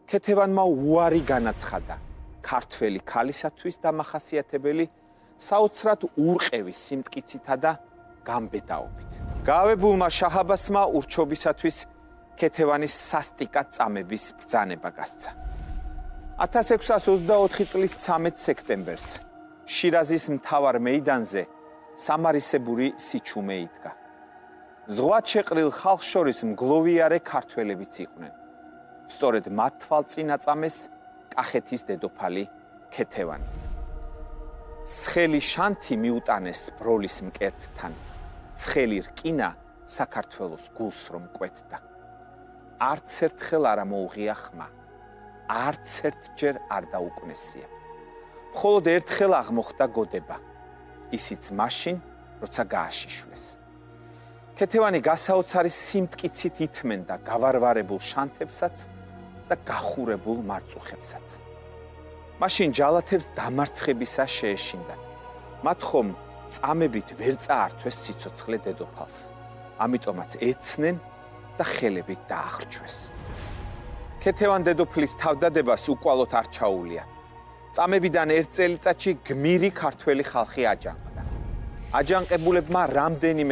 ქეთევანმა უარი განაცხადა ქართველი ქალისათვის დამახასიათებელი საოცრად ურყევის სიმტკიცითა და გამბედაობით. გაავებულმა შაჰ-აბასმა ურჩობისათვის ქეთევანის სასტიკად წამების ბრძანება გასცა. 1624 წლის 13 სექტემბერს შირაზის მთავარ მეიდანზე სამარისებური სიჩუმე იდგა. ზღვად შეყრილ ხალხს შორის მგლოვიარე ქართველებიც იყვნენ. სწორედ მათ თვალწინაწამეს კახეთის დედოფალი ქეთევანი. ცხელი შანთი მიუტანეს ბროლის მკერდთან. ცხელი რკინა საქართველოს გულს რომ კვეთდა. არც ერთხელ არ მოუღია ხმა. არც ერთჯერ არ დაუკნესია. მხოლოდ ერთხელ აღმოხდა გოდება. ისიც მაშინ, როცა გააშიშვლეს. ქეთევანი გასაოცარი სიმტკიცით ითმენდა გავარვარებულ შანთებსაც და გახურებულ მარწუხებსაც. მაშინ ჯალათებს დამარცხებისა შეეშინდათ. მათ ხომ წამებით ვერ წაართვეს სიცოცხლე დედოფალს. ამიტომაც ეცნენ და ხელებით დაახრჩვეს. ქეთევან დედოფლის თავდადებას უკვალოდ არ ჩაუვლია. წამებიდან ერთ წელიწადში გმირი ქართველი ხალხი აჯანყდა. აჯანყებულებმა რამდენიმე